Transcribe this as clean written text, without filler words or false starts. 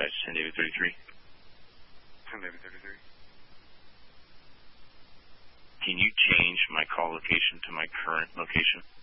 dispatch, San David 33. San David 33. Can you change my call location to my current location?